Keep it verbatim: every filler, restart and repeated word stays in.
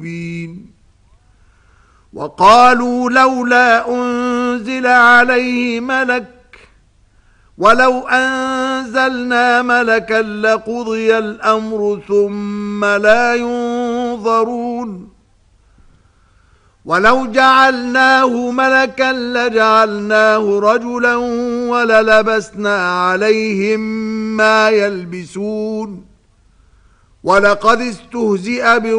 وقالوا لولا أنزل عليه ملك ولو أنزلنا ملكا لقضي الأمر ثم لا ينظرون ولو جعلناه ملكا لجعلناه رجلا وللبسنا عليهم ما يلبسون ولقد استهزئ